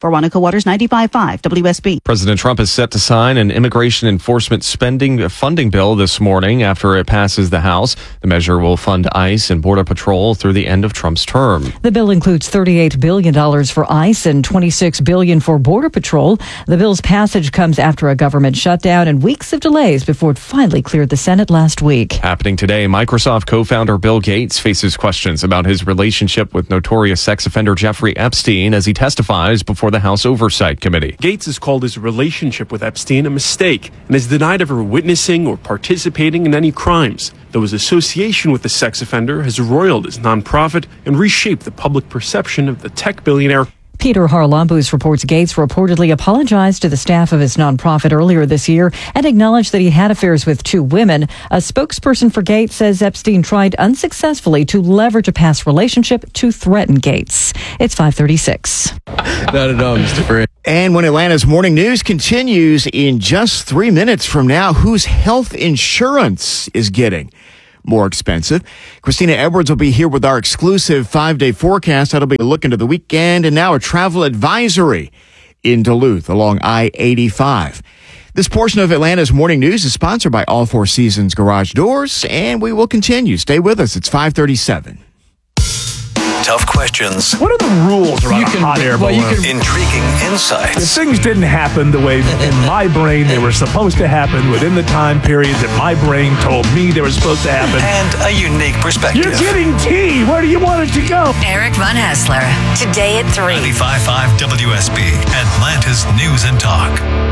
Veronica Waters, ninety-five point five W S B. President Trump is set to sign an immigration enforcement spending funding bill this morning after it passes the House. The measure will fund ICE and Border Patrol through the end of Trump's term. The bill includes thirty-eight billion dollars for ICE and twenty-six billion dollars for Border Patrol. The bill's passage comes after a government shutdown and weeks of delays before it finally cleared the Senate last week. Happening today, Microsoft co-founder Bill Gates faces questions about his relationship with notorious sex offender Jeffrey Epstein as he testifies before the House Oversight Committee. Gates has called his relationship with Epstein a mistake and has denied ever witnessing or participating in any crimes, though his association with the sex offender has roiled his nonprofit and reshaped the public perception of the tech billionaire. Peter Harlambous reports Gates reportedly apologized to the staff of his nonprofit earlier this year and acknowledged that he had affairs with two women. A spokesperson for Gates says Epstein tried unsuccessfully to leverage a past relationship to threaten Gates. It's five thirty-six. Not at all, Mister Friend. And when Atlanta's morning news continues in just three minutes from now, whose health insurance is getting more expensive? Christina Edwards will be here with our exclusive five-day forecast. That'll be a look into the weekend and now a travel advisory in Duluth along I eighty-five. This portion of Atlanta's morning news is sponsored by All Four Seasons Garage Doors, and we will continue. Stay with us. It's five thirty-seven. Tough questions. What are the rules around a hot air balloon? Well, Intriguing insights. If things didn't happen the way in my brain they were supposed to happen within the time period that my brain told me they were supposed to happen. And a unique perspective. You're getting tea. Where do you want it to go? Eric Von Hassler, today at three. ninety-five point five W S B, Atlanta's News and Talk.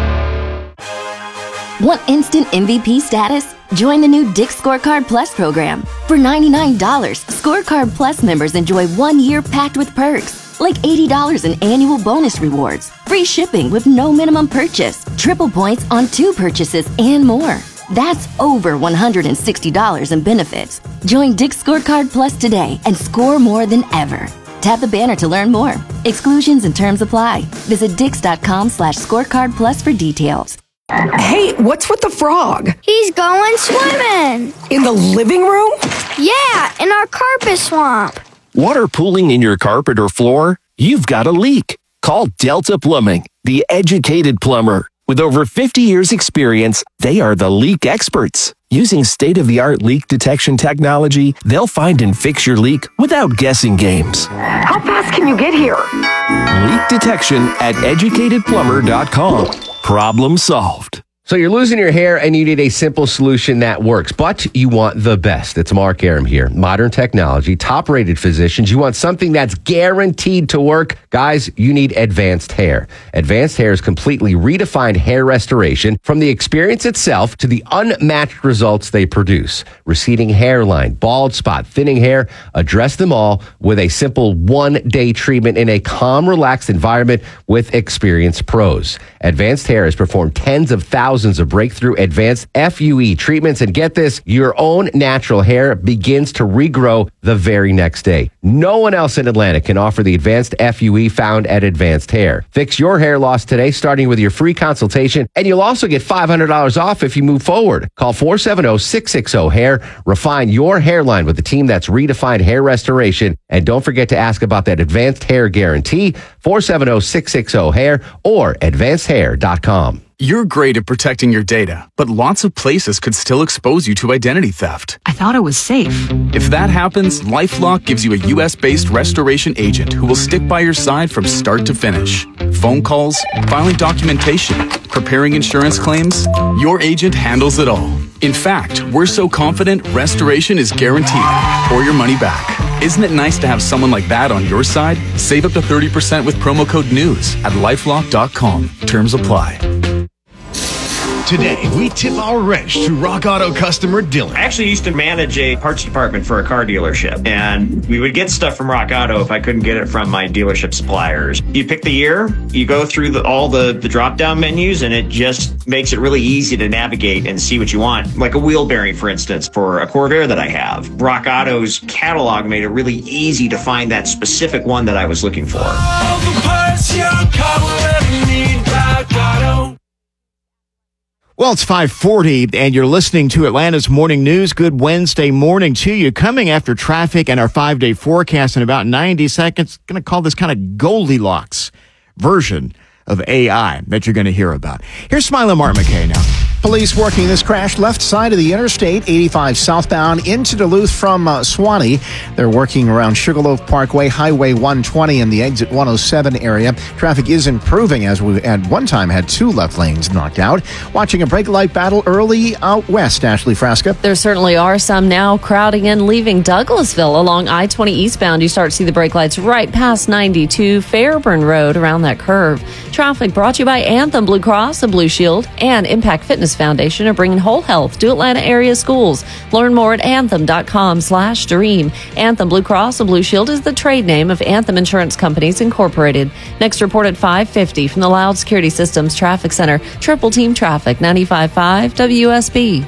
Want instant M V P status? Join the new Dick's Scorecard Plus program. For ninety-nine dollars, Scorecard Plus members enjoy one year packed with perks, like eighty dollars in annual bonus rewards, free shipping with no minimum purchase, triple points on two purchases, and more. That's over one hundred sixty dollars in benefits. Join Dick's Scorecard Plus today and score more than ever. Tap the banner to learn more. Exclusions and terms apply. Visit dix.com slash scorecard plus for details. Hey, what's with the frog? He's going swimming. In the living room? Yeah, in our carpet swamp. Water pooling in your carpet or floor? You've got a leak. Call Delta Plumbing, the educated plumber. With over fifty years experience, they are the leak experts. Using state-of-the-art leak detection technology, they'll find and fix your leak without guessing games. How fast can you get here? Leak detection at educated plumber dot com. Problem solved. So you're losing your hair and you need a simple solution that works, but you want the best. It's Mark Aram here. Modern technology, top-rated physicians. You want something that's guaranteed to work. Guys, you need Advanced Hair. Advanced Hair's completely redefined hair restoration, from the experience itself to the unmatched results they produce. Receding hairline, bald spot, thinning hair, address them all with a simple one-day treatment in a calm, relaxed environment with experienced pros. Advanced Hair has performed tens of thousands Thousands of breakthrough advanced F U E treatments. And get this, your own natural hair begins to regrow the very next day. No one else in Atlanta can offer the advanced F U E found at Advanced Hair. Fix your hair loss today, starting with your free consultation. And you'll also get five hundred dollars off if you move forward. Call four seven zero, six six zero, hair. Refine your hairline with the team that's redefined hair restoration. And don't forget to ask about that Advanced Hair Guarantee, four seven zero, six six zero, hair or advanced hair dot com. You're great at protecting your data, but lots of places could still expose you to identity theft. I thought it was safe. If that happens, LifeLock gives you a U S-based restoration agent who will stick by your side from start to finish. Phone calls, filing documentation, preparing insurance claims, your agent handles it all. In fact, we're so confident restoration is guaranteed or your money back. Isn't it nice to have someone like that on your side? Save up to thirty percent with promo code NEWS at lifelock dot com. Terms apply. Today, we tip our wrench to Rock Auto customer Dylan. I actually used to manage a parts department for a car dealership, and we would get stuff from Rock Auto if I couldn't get it from my dealership suppliers. You pick the year, you go through the, all the, the drop-down menus, and it just makes it really easy to navigate and see what you want. Like a wheel bearing, for instance, for a Corvair that I have. Rock Auto's catalog made it really easy to find that specific one that I was looking for. All the parts your car will ever need, Rock Auto. Well, it's five forty, and you're listening to Atlanta's Morning News. Good Wednesday morning to you. Coming after traffic and our five-day forecast in about ninety seconds. Going to call this kind of Goldilocks version of A I that you're going to hear about. Here's Smiley Martin McKay now. Police working this crash left side of the interstate, eighty-five southbound into Duluth from uh, Swanee. They're working around Sugarloaf Parkway, Highway one twenty and the exit one oh seven area. Traffic is improving as we at one time had two left lanes knocked out. Watching a brake light battle early out west, Ashley Frasca. There certainly are some now crowding in, leaving Douglasville along I twenty eastbound. You start to see the brake lights right past ninety-two Fairburn Road around that curve. Traffic brought to you by Anthem Blue Cross and Blue Shield and Impact Fitness Foundation are bringing whole health to Atlanta area schools. Learn more at anthem.com slash dream. Anthem Blue Cross and Blue Shield is the trade name of Anthem Insurance Companies Incorporated. Next report at five fifty from the Loud Security Systems Traffic Center. Triple Team Traffic, ninety-five point five W S B.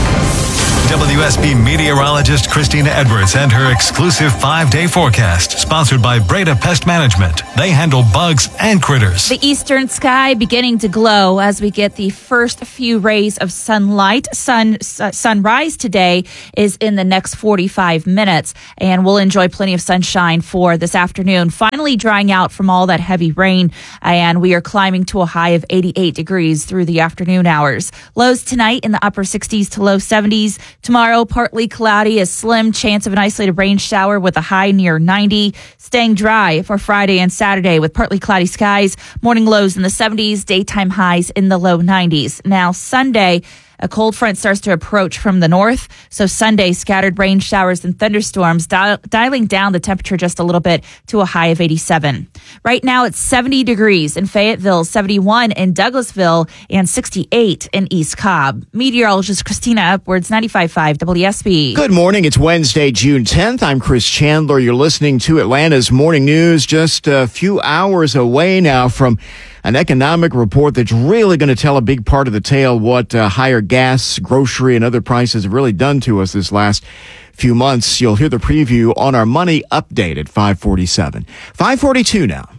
W S B meteorologist Christina Edwards and her exclusive five-day forecast, sponsored by Breda Pest Management. They handle bugs and critters. The eastern sky beginning to glow as we get the first few rays of sunlight. Sun uh, sunrise today is in the next forty-five minutes, and we'll enjoy plenty of sunshine for this afternoon. Finally drying out from all that heavy rain, and we are climbing to a high of eighty-eight degrees through the afternoon hours. Lows tonight in the upper sixties to low seventies. Tomorrow, partly cloudy, a slim chance of an isolated rain shower with a high near ninety. Staying dry for Friday and Saturday with partly cloudy skies. Morning lows in the seventies, daytime highs in the low nineties. Now, Sunday, a cold front starts to approach from the north. So Sunday, scattered rain showers and thunderstorms, dial- dialing down the temperature just a little bit to a high of eighty-seven. Right now, it's seventy degrees in Fayetteville, seventy-one in Douglasville, and sixty-eight in East Cobb. Meteorologist Christina Edwards, ninety-five point five W S B. Good morning. It's Wednesday, June tenth. I'm Chris Chandler. You're listening to Atlanta's Morning News, just a few hours away now from an economic report that's really going to tell a big part of the tale what uh, higher gas, grocery, and other prices have really done to us this last few months. You'll hear the preview on our Money Update at five forty-seven. five forty-two now.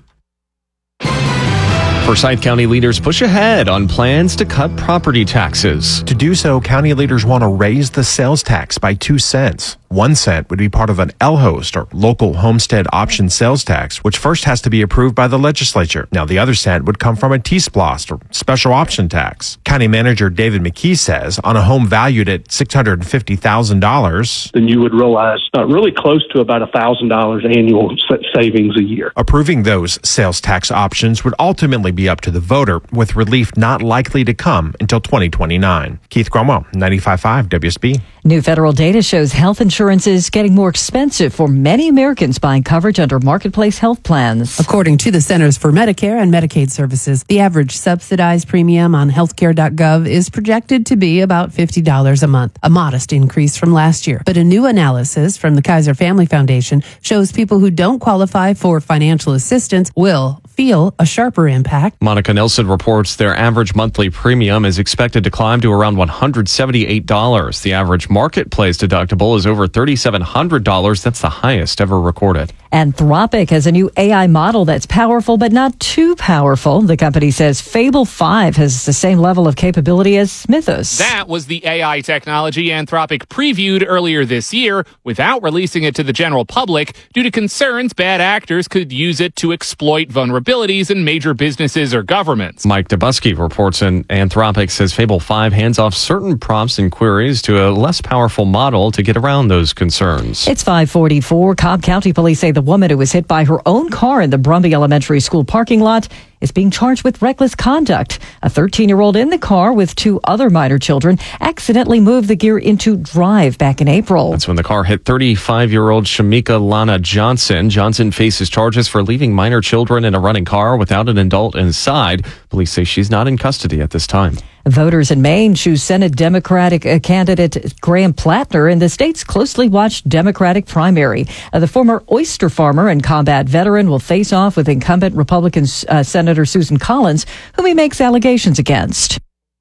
Forsyth County leaders push ahead on plans to cut property taxes. To do so, county leaders want to raise the sales tax by two cents. One cent would be part of an L H O S T, or local homestead option sales tax, which first has to be approved by the legislature. Now, the other cent would come from a T S P L O S T, or special option tax. County Manager David McKee says on a home valued at six hundred fifty thousand dollars, then you would realize uh, really close to about one thousand dollars annual savings a year. Approving those sales tax options would ultimately be up to the voter, with relief not likely to come until twenty twenty-nine. Keith Cromwell, ninety-five point five W S B. New federal data shows health insurance is getting more expensive for many Americans buying coverage under marketplace health plans. According to the Centers for Medicare and Medicaid Services, the average subsidized premium on healthcare dot gov is projected to be about fifty dollars a month, a modest increase from last year. But a new analysis from the Kaiser Family Foundation shows people who don't qualify for financial assistance will feel a sharper impact. Monica Nelson reports their average monthly premium is expected to climb to around one hundred seventy-eight dollars. The average marketplace deductible is over three thousand seven hundred dollars. That's the highest ever recorded. Anthropic has a new A I model that's powerful, but not too powerful. The company says Fable five has the same level of capability as Mythos. That was the A I technology Anthropic previewed earlier this year without releasing it to the general public due to concerns bad actors could use it to exploit vulnerabilities in major businesses or governments. Mike Dubusky reports in Anthropic says Fable five hands off certain prompts and queries to a less powerful model to get around those concerns. It's five forty-four. Cobb County police say the woman who was hit by her own car in the Brumby Elementary School parking lot is being charged with reckless conduct. A thirteen-year-old in the car with two other minor children accidentally moved the gear into drive back in April. That's when the car hit thirty-five-year-old Shamika Lana Johnson. Johnson faces charges for leaving minor children in a running car without an adult inside. Police say she's not in custody at this time. Voters in Maine choose Senate Democratic candidate Graham Plattner in the state's closely watched Democratic primary. Uh, the former oyster farmer and combat veteran will face off with incumbent Republican uh, Senator Susan Collins, whom he makes allegations against.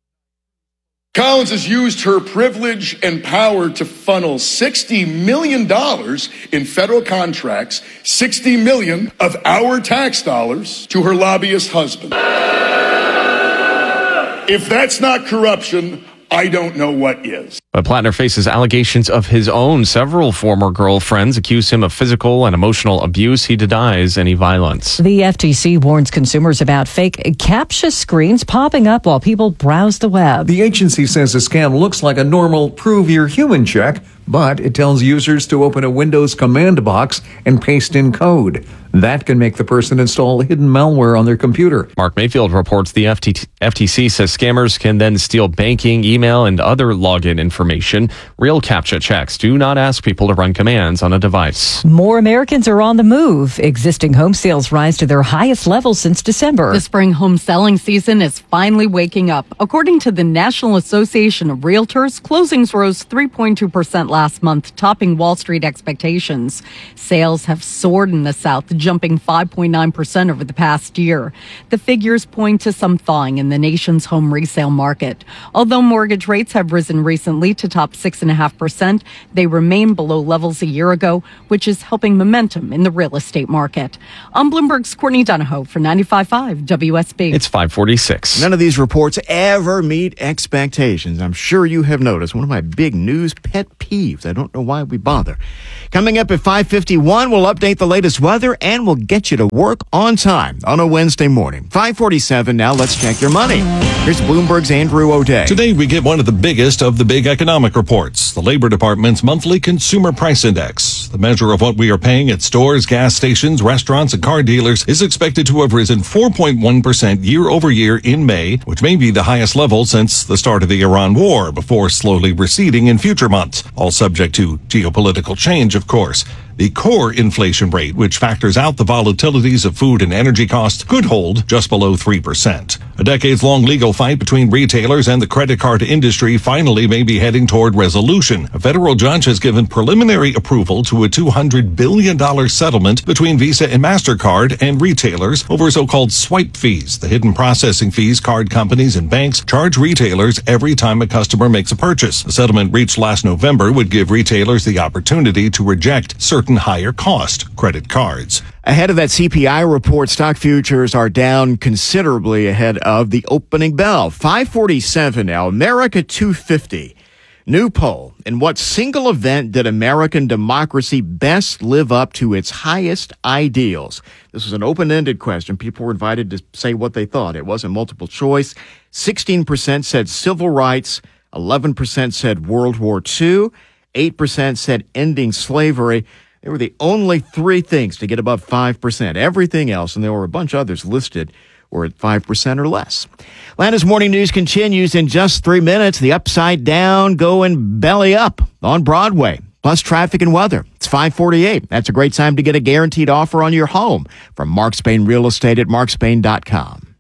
Collins has used her privilege and power to funnel sixty million dollars in federal contracts, sixty million dollars of our tax dollars, to her lobbyist husband. If that's not corruption, I don't know what is. But Plattner faces allegations of his own. Several former girlfriends accuse him of physical and emotional abuse. He denies any violence. The F T C warns consumers about fake CAPTCHA screens popping up while people browse the web. The agency says the scam looks like a normal prove you're human check, but it tells users to open a Windows command box and paste in code. That can make the person install hidden malware on their computer. Mark Mayfield reports the F T C says scammers can then steal banking, email, and other login information. Real CAPTCHA checks do not ask people to run commands on a device. More Americans are on the move. Existing home sales rise to their highest level since December. The spring home selling season is finally waking up. According to the National Association of Realtors, closings rose three point two percent last month, topping Wall Street expectations. Sales have soared in the South, jumping five point nine percent over the past year. The figures point to some thawing in the nation's home resale market. Although mortgage rates have risen recently to top six point five percent, they remain below levels a year ago, which is helping momentum in the real estate market. I'm Bloomberg's Courtney Donahoe for ninety-five point five W S B. It's five forty-six. None of these reports ever meet expectations. I'm sure you have noticed. One of my big news pet peeves. I don't know why we bother. Coming up at five fifty-one, we'll update the latest weather and we'll get you to work on time on a Wednesday morning. five forty-seven now, let's check your money. Here's Bloomberg's Andrew O'Day. Today we get one of the biggest of the big economic reports, the Labor Department's monthly Consumer Price Index. The measure of what we are paying at stores, gas stations, restaurants, and car dealers is expected to have risen four point one percent year over year in May, which may be the highest level since the start of the Iran war, before slowly receding in future months, all subject to geopolitical change, of course. The core inflation rate, which factors out the volatilities of food and energy costs, could hold just below three percent. A decades-long legal fight between retailers and the credit card industry finally may be heading toward resolution. A federal judge has given preliminary approval to a two hundred billion dollars settlement between Visa and MasterCard and retailers over so-called swipe fees, the hidden processing fees card companies and banks charge retailers every time a customer makes a purchase. The settlement reached last November would give retailers the opportunity to reject certain higher cost credit cards. Ahead of that C P I report, stock futures are down considerably ahead of the opening bell. five forty-seven now, America two fifty. New poll. In what single event did American democracy best live up to its highest ideals? This was an open-ended question. People were invited to say what they thought. It wasn't multiple choice. sixteen percent said civil rights. eleven percent said World War Two. eight percent said ending slavery. They were the only three things to get above five percent. Everything else, and there were a bunch of others listed, were at five percent or less. Atlanta's Morning News continues in just three minutes. The Upside Down going belly up on Broadway, plus traffic and weather. It's five forty-eight. That's a great time to get a guaranteed offer on your home from Mark Spain Real Estate at mark spain dot com.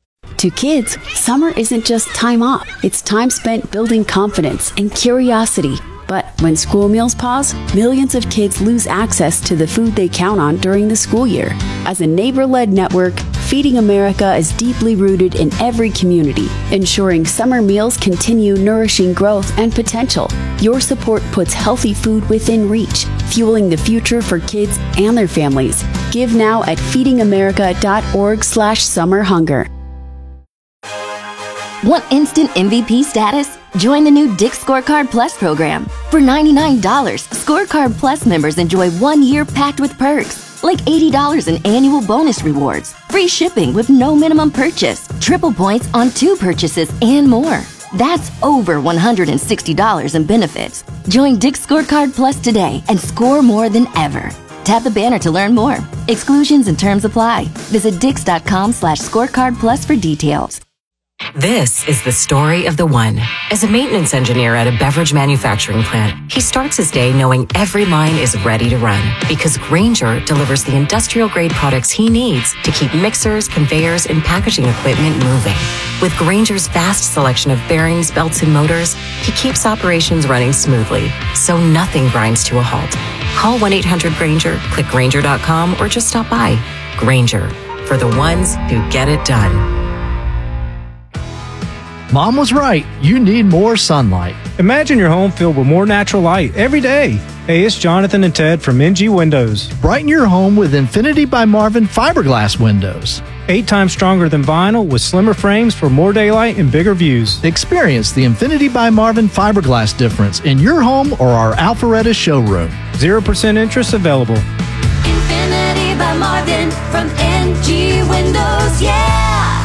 To kids, summer isn't just time off. It's time spent building confidence and curiosity. But when school meals pause, millions of kids lose access to the food they count on during the school year. As a neighbor-led network, Feeding America is deeply rooted in every community, ensuring summer meals continue nourishing growth and potential. Your support puts healthy food within reach, fueling the future for kids and their families. Give now at feeding america dot org slash summer hunger. Want instant M V P status? Join the new Dick's Scorecard Plus program. For ninety-nine dollars, Scorecard Plus members enjoy one year packed with perks, like eighty dollars in annual bonus rewards, free shipping with no minimum purchase, triple points on two purchases, and more. That's over one hundred sixty dollars in benefits. Join Dick's Scorecard Plus today and score more than ever. Tap the banner to learn more. Exclusions and terms apply. Visit dix.com slash scorecard plus for details. This is the story of the one. As a maintenance engineer at a beverage manufacturing plant, he starts his day knowing every line is ready to run because Grainger delivers the industrial-grade products he needs to keep mixers, conveyors, and packaging equipment moving. With Grainger's vast selection of bearings, belts, and motors, he keeps operations running smoothly, so nothing grinds to a halt. Call one eight hundred Grainger, click Grainger dot com, or just stop by. Grainger, for the ones who get it done. Mom was right. You need more sunlight. Imagine your home filled with more natural light every day. Hey, it's Jonathan and Ted from M G Windows. Brighten your home with Infinity by Marvin fiberglass windows. Eight times stronger than vinyl with slimmer frames for more daylight and bigger views. Experience the Infinity by Marvin fiberglass difference in your home or our Alpharetta showroom. zero percent interest available. Infinity by Marvin from M G Windows, yeah!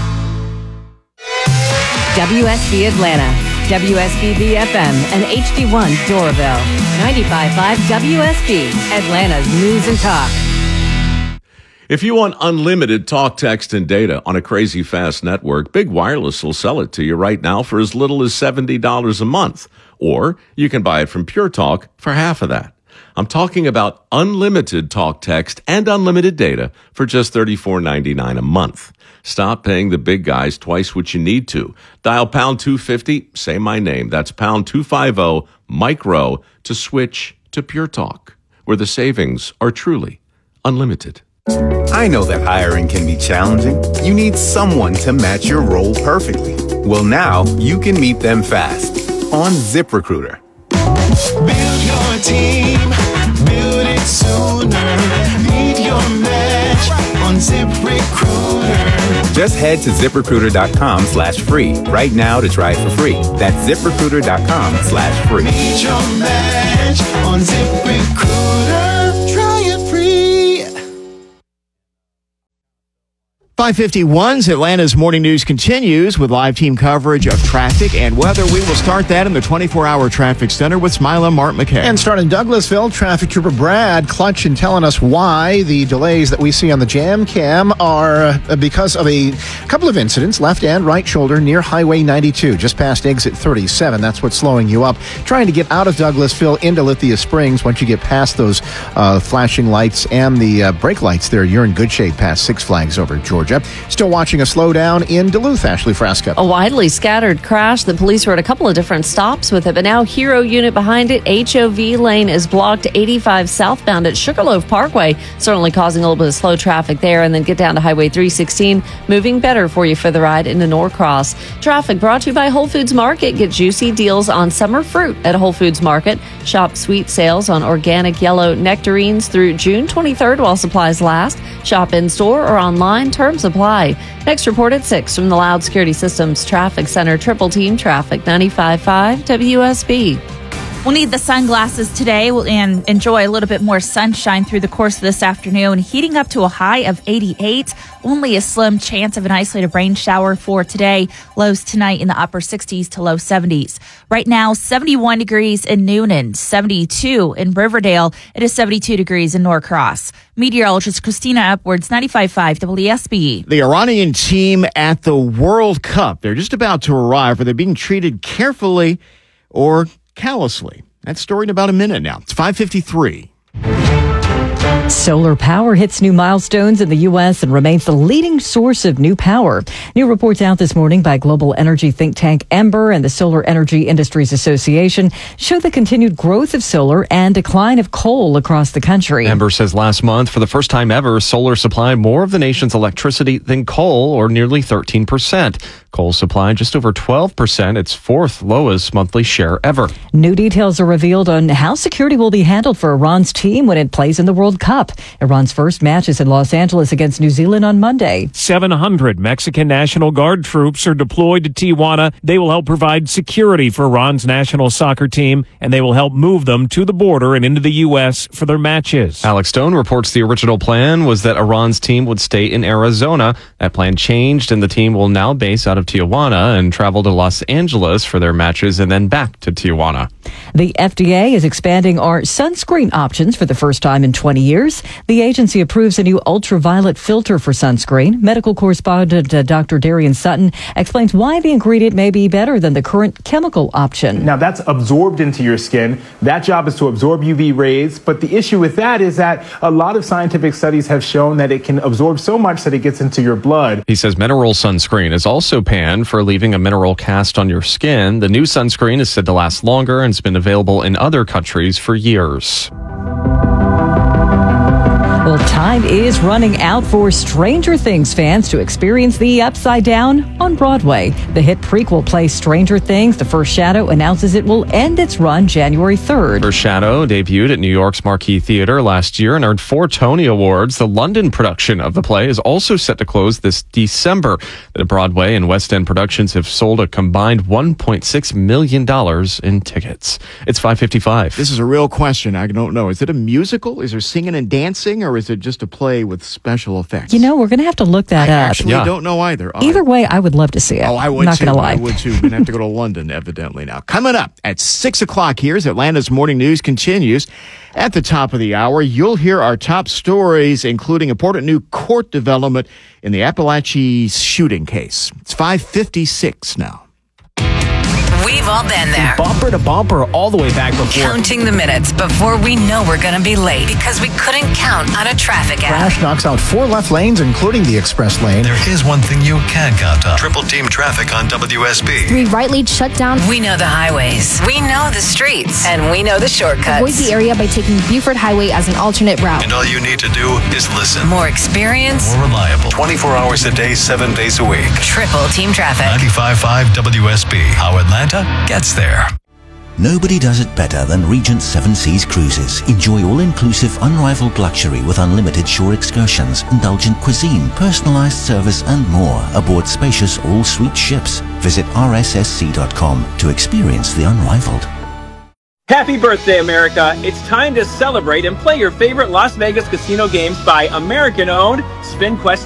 W S B Atlanta, W S B B F M, and H D one Doraville. ninety-five point five W S B, Atlanta's news and talk. If you want unlimited talk, text, and data on a crazy fast network, Big Wireless will sell it to you right now for as little as seventy dollars a month. Or you can buy it from Pure Talk for half of that. I'm talking about unlimited talk, text, and unlimited data for just thirty-four ninety-nine a month. Stop paying the big guys twice what you need to. Dial pound two fifty, say my name. That's pound two fifty, micro, to switch to Pure Talk, where the savings are truly unlimited. I know that hiring can be challenging. You need someone to match your role perfectly. Well, now you can meet them fast on ZipRecruiter. Build your team, build it sooner. Meet your match on ZipRecruiter. Just head to ZipRecruiter.com slash free right now to try it for free. That's ZipRecruiter.com slash free. Meet your match on ZipRecruiter. Try it free. five fifty-one's Atlanta's Morning News continues with live team coverage of traffic and weather. We will start that in the twenty-four hour traffic center with Smila Mark McKay. And starting in Douglasville, traffic trooper Brad Clutch and telling us why the delays that we see on the jam cam are because of a couple of incidents, left and right shoulder near Highway ninety-two, just past exit thirty-seven. That's what's slowing you up. Trying to get out of Douglasville into Lithia Springs. Once you get past those uh, flashing lights and the uh, brake lights there, you're in good shape past Six Flags over Georgia. Still watching a slowdown in Duluth, Ashley Frasca. A widely scattered crash. The police were at a couple of different stops with it, but now Hero unit behind it. H O V lane is blocked eighty-five southbound at Sugarloaf Parkway, certainly causing a little bit of slow traffic there. And then get down to Highway three sixteen, moving better for you for the ride into Norcross. Traffic brought to you by Whole Foods Market. Get juicy deals on summer fruit at Whole Foods Market. Shop sweet sales on organic yellow nectarines through June twenty-third while supplies last. Shop in store or online. Terms apply. Next report at six from the Loud Security Systems Traffic Center. Triple Team Traffic, ninety-five point five W S B. We'll need the sunglasses today and enjoy a little bit more sunshine through the course of this afternoon, heating up to a high of eighty-eight. Only a slim chance of an isolated rain shower for today. Lows tonight in the upper sixties to low seventies. Right now, seventy-one degrees in Noonan, seventy-two in Riverdale. It is seventy-two degrees in Norcross. Meteorologist Christina Upwards, ninety-five point five W S B. The Iranian team at the World Cup, they're just about to arrive. Are they being treated carefully or callously? That story in about a minute now. It's five fifty-three. Solar power hits new milestones in the U S and remains the leading source of new power. New reports out this morning by global energy think tank Ember and the Solar Energy Industries Association show the continued growth of solar and decline of coal across the country. Ember says last month, for the first time ever, solar supplied more of the nation's electricity than coal, or nearly thirteen percent. Coal supplied just over twelve percent, its fourth lowest monthly share ever. New details are revealed on how security will be handled for Iran's team when it plays in the World Cup. Iran's first match is in Los Angeles against New Zealand on Monday. seven hundred Mexican National Guard troops are deployed to Tijuana. They will help provide security for Iran's national soccer team, and they will help move them to the border and into the U S for their matches. Alex Stone reports the original plan was that Iran's team would stay in Arizona. That plan changed, and the team will now base out of Tijuana and travel to Los Angeles for their matches and then back to Tijuana. The F D A is expanding our sunscreen options for the first time in twenty years. The agency approves a new ultraviolet filter for sunscreen. Medical correspondent uh, Doctor Darian Sutton explains why the ingredient may be better than the current chemical option. Now, that's absorbed into your skin. That job is to absorb U V rays. But the issue with that is that a lot of scientific studies have shown that it can absorb so much that it gets into your blood. He says mineral sunscreen is also panned for leaving a mineral cast on your skin. The new sunscreen is said to last longer and has been available in other countries for years. Well, Tide time is running out for Stranger Things fans to experience the Upside Down on Broadway. The hit prequel play Stranger Things, The First Shadow, announces it will end its run January third. First Shadow debuted at New York's Marquee Theater last year and earned four Tony Awards. The London production of the play is also set to close this December. The Broadway and West End productions have sold a combined one point six million dollars in tickets. It's five fifty-five. This is a real question. I don't know. Is it a musical? Is there singing and dancing, or is it just a play with special effects? You know, we're going to have to look that I up. actually Yeah. don't know either. Either way, I would love to see it. Oh, I would Not too. going to lie. I would too. We're going to have to go to London, evidently, now. Coming up at six o'clock here as Atlanta's Morning News continues. At the top of the hour, you'll hear our top stories, including important new court development in the Appalachia shooting case. It's five fifty-six now. We've all been there. Bumper to bumper all the way back before. Counting the minutes before we know we're going to be late because we couldn't count on a traffic app. Crash knocks out four left lanes, including the express lane. There is one thing you can count on. Triple team traffic on W S B. Three right lanes shut down. We know the highways. We know the streets. And we know the shortcuts. Avoid the area by taking Buford Highway as an alternate route. And all you need to do is listen. More experience. More reliable. twenty-four hours a day, seven days a week. Triple team traffic. ninety-five point five W S B. How Atlanta gets there. Nobody does it better than Regent Seven Seas Cruises. Enjoy all-inclusive, unrivaled luxury with unlimited shore excursions, indulgent cuisine, personalized service, and more aboard spacious all-suite ships. Visit R S S C dot com to experience the unrivaled. Happy birthday, America! It's time to celebrate and play your favorite Las Vegas casino games by American-owned SpinQuest